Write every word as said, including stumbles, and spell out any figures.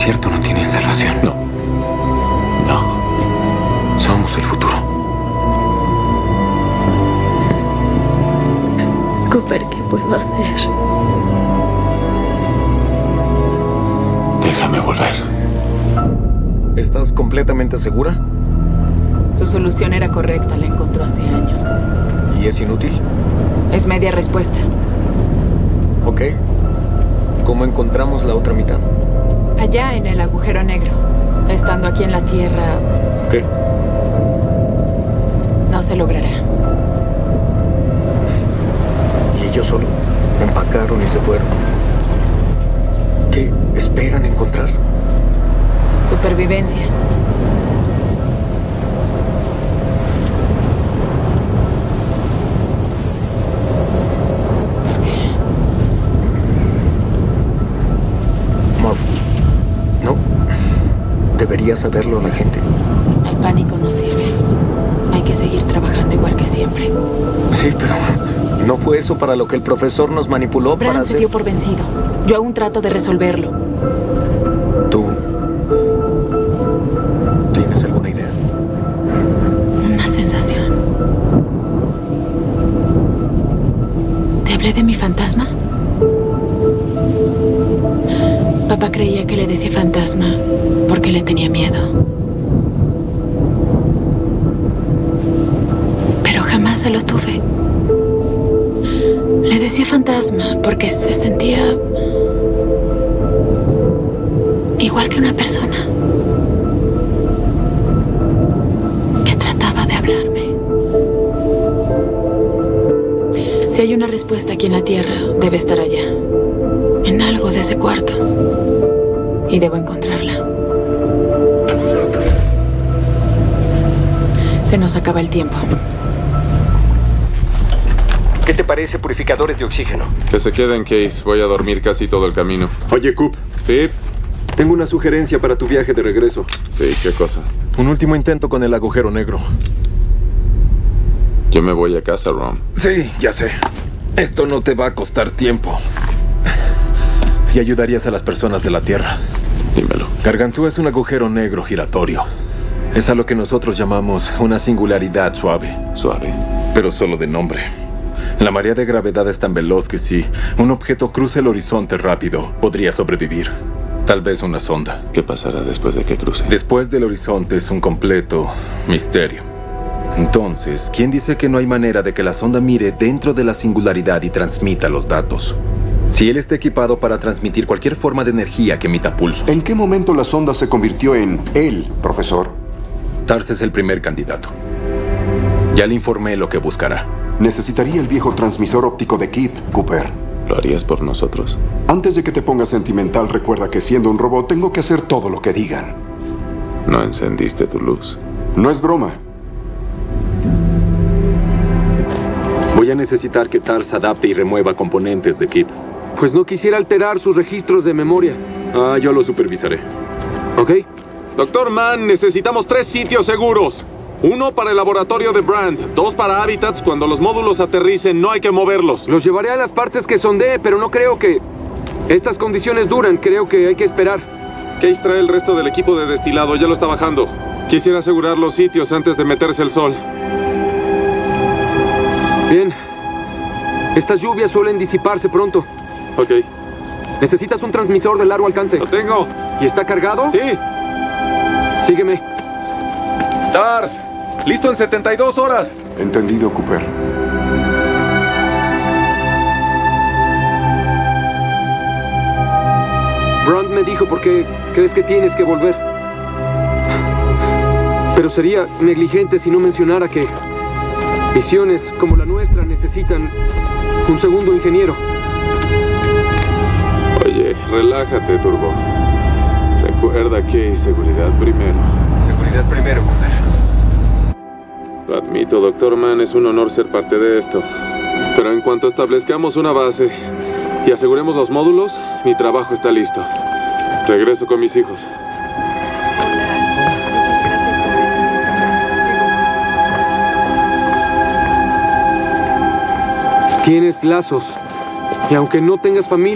desierto no tiene salvación. No. No. Somos el futuro. Cooper, ¿qué puedo hacer? Déjame volver. ¿Estás completamente segura? Su solución era correcta, la encontró hace años. ¿Y es inútil? Es media respuesta. Ok. ¿Cómo encontramos la otra mitad? Allá en el agujero negro. Estando aquí en la Tierra, ¿Qué? no se logrará. Y ellos solo empacaron y se fueron. ¿Qué esperan encontrar? Supervivencia. ¿Por qué? Morph, no. Debería saberlo la gente. El pánico no sirve. Hay que seguir trabajando igual que siempre. Sí, pero ¿no fue eso para lo que el profesor nos manipuló para Brand se hacer? dio por vencido. Yo aún trato de resolverlo. ¿Tú tienes alguna idea? Una sensación. ¿Te hablé de mi fantasma? Papá creía que le decía fantasma porque le tenía miedo. Pero jamás se lo tuve. Le decía fantasma porque se sentía igual que una persona que trataba de hablarme. Si hay una respuesta aquí en la Tierra, debe estar allá, en algo de ese cuarto. Y debo encontrarla. Se nos acaba el tiempo. ¿Qué te parece purificadores de oxígeno? Que se queden, Case. Voy a dormir casi todo el camino. Oye, Coop, ¿Sí? tengo una sugerencia para tu viaje de regreso. Sí, ¿qué cosa? Un último intento con el agujero negro. Yo me voy a casa, Ron. Sí, ya sé. Esto no te va a costar tiempo. Y ayudarías a las personas de la Tierra. Dímelo. Gargantúa es un agujero negro giratorio. Es a lo que nosotros llamamos una singularidad suave. Suave. Pero solo de nombre. La marea de gravedad es tan veloz que si un objeto cruza el horizonte rápido, podría sobrevivir. Tal vez una sonda. ¿Qué pasará después de que cruce? Después del horizonte es un completo misterio. Entonces, ¿quién dice que no hay manera de que la sonda mire dentro de la singularidad y transmita los datos? Si él está equipado para transmitir cualquier forma de energía que emita pulsos. ¿En qué momento la sonda se convirtió en él, profesor? Tars es el primer candidato. Ya le informé lo que buscará. Necesitaría el viejo transmisor óptico de Kip, Cooper. ¿Lo harías por nosotros? Antes de que te pongas sentimental, recuerda que siendo un robot tengo que hacer todo lo que digan. No encendiste tu luz. No es broma. Voy a necesitar que Tars adapte y remueva componentes de Kip. Pues no quisiera alterar sus registros de memoria. Ah, yo lo supervisaré. ¿Ok? Doctor Mann, necesitamos tres sitios seguros. Uno para el laboratorio de Brand, dos para Habitats. Cuando los módulos aterricen, no hay que moverlos. Los llevaré a las partes que sondee, pero no creo que estas condiciones duran. Creo que hay que esperar. Case trae el resto del equipo de destilado, ya lo está bajando. Quisiera asegurar los sitios antes de meterse el sol. Bien. Estas lluvias suelen disiparse pronto. Ok. Necesitas un transmisor de largo alcance. Lo tengo. ¿Y está cargado? Sí. Sígueme. Tars, listo en setenta y dos horas. Entendido, Cooper. Brand me dijo por qué crees que tienes que volver. Pero sería negligente si no mencionara que misiones como la nuestra necesitan un segundo ingeniero. Oye, relájate, Turbo. Recuerda que seguridad primero. Seguridad primero, Cooper. Lo admito, Doctor Mann, es un honor ser parte de esto. Pero en cuanto establezcamos una base y aseguremos los módulos, mi trabajo está listo. Regreso con mis hijos. Tienes lazos. Y aunque no tengas familia,